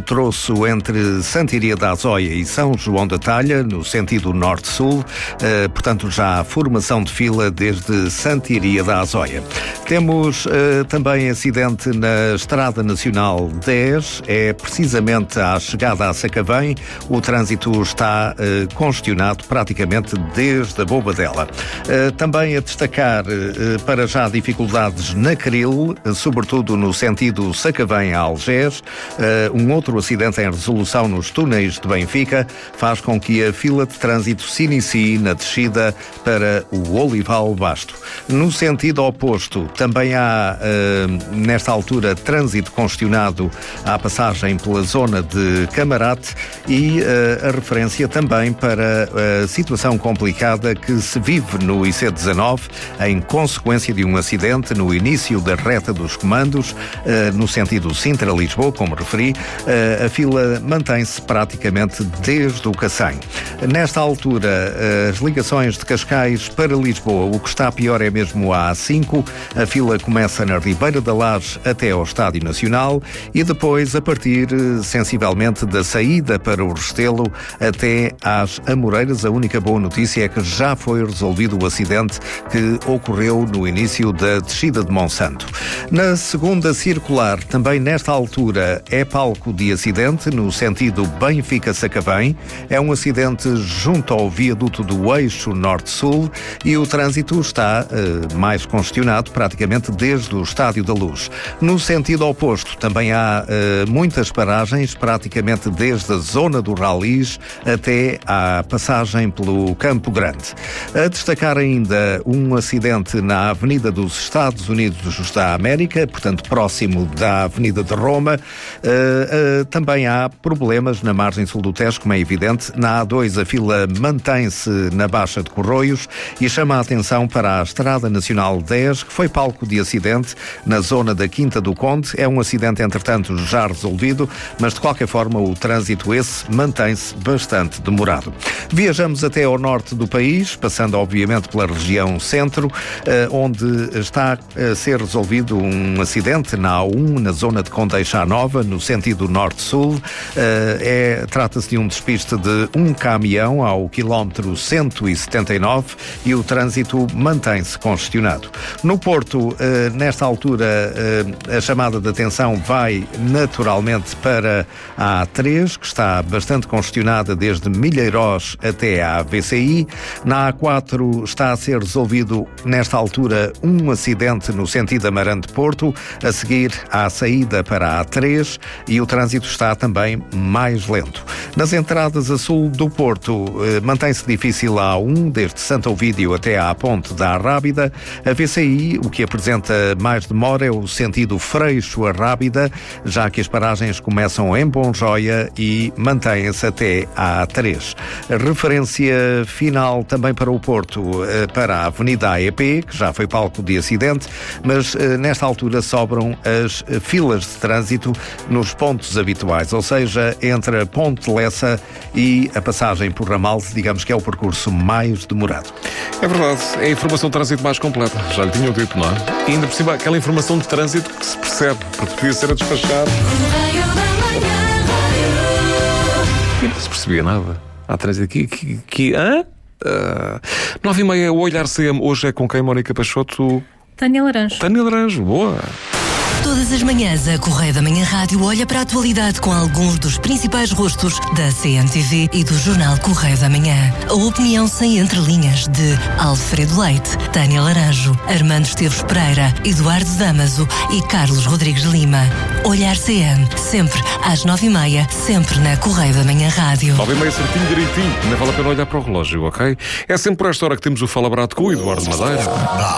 troço entre Santa Iria da Azóia e São João da Talha, no sentido norte-sul, portanto já há formação de fila desde Santa Iria da Azóia. Temos também acidente na Estrada Nacional 10, é precisamente à chegada a Sacavém, o trânsito está congestionado praticamente desde a Bobadela. Também a destacar para já dificuldades na Cril, sobretudo no sentido Sacavém a Algés. Um outro acidente em resolução nos túneis de Benfica faz com que a fila de trânsito se inicie na descida para o Olival Basto. No sentido oposto, também há, nesta altura, trânsito congestionado à passagem pela zona de Camarate e a referência também para a situação complicada que se vive no IC19 em consequência de um acidente no início da reta dos comandos, no sentido Sintra-Lisboa, como referi. A fila mantém-se praticamente desde o Cacém. Nesta altura, as ligações de Cascais para Lisboa, o que está pior é mesmo a A5. A fila começa na Ribeira da Laje até ao Estádio Nacional e depois, a partir sensivelmente da saída para o Restelo até às Amoreiras. A única boa notícia é que já foi resolvido o acidente que ocorreu no início da descida de Monsanto. Na segunda circular, também nesta altura, é palco de acidente no sentido Benfica-Sacavém. É um acidente junto ao viaduto do eixo norte-sul e o trânsito está mais congestionado praticamente desde o Estádio da Luz. No sentido oposto, também há muitas paragens, praticamente desde a zona do Ralis até à passagem pelo Campo Grande. A destacar ainda um acidente na Avenida dos Estados Unidos da América, portanto próximo da Avenida de Roma. Também há problemas na margem sul do Tejo, como é evidente. Na A2 a fila mantém-se na Baixa de Corroios e chama a atenção para a Estrada Nacional 10, que foi palco de acidente na zona da Quinta do Conde. É um acidente, entretanto, já resolvido, mas de qualquer forma o trânsito esse mantém-se bastante demorado. Viajamos até ao norte do país, passando obviamente pela região centro, onde está a ser resolvido um acidente na A1, na zona de Condeixa Nova, no sentido norte-sul. Trata-se de um despiste de um caminhão ao quilómetro 179 e o trânsito mantém-se congestionado. No Porto, nesta altura, a chamada de atenção vai naturalmente para a A3, que está bastante congestionada desde Milheirós até à VCI. Na A4 está a ser resolvido, nesta altura, um acidente no sentido Amarante-Porto, a seguir à saída para a A3 e o trânsito está também mais lento. Nas entradas a sul do Porto, mantém-se difícil a A1, desde Santo Ovídio até à Ponte da Arrábida. A VCI, o que apresenta mais demora é o sentido Freixo a Rábida, já que as paragens começam em Bonjoia e mantêm-se até à A3. A referência final também para o Porto, para a Avenida AEP, que já foi palco de acidente, mas nesta altura sobram as filas de trânsito nos pontos habituais, ou seja, entre a Ponte de Lessa e a passagem por Ramalde, digamos que é o percurso mais demorado. É verdade, é a informação de trânsito mais completa, já lhe tinham dito, não é? E ainda por cima, aquela informação de trânsito que se percebe, porque podia ser a despachar. E não se percebia nada. Há trânsito aqui. Hã? 9h30, o Olhar CM. Hoje é com quem, Mónica Peixoto? Tânia Laranjo. Tânia Laranjo, boa. Todas as manhãs, a Correio da Manhã Rádio olha para a atualidade com alguns dos principais rostos da CMTV e do jornal Correio da Manhã. A opinião sem entrelinhas de Alfredo Leite, Tânia Laranjo, Armando Esteves Pereira, Eduardo Damaso e Carlos Rodrigues Lima. Olhar CM, sempre às 9h30, sempre na Correio da Manhã Rádio. 9h30, certinho, direitinho. Não vale a pena olhar para o relógio, ok? É sempre por esta hora que temos o Fala Brato com o Eduardo Madeira.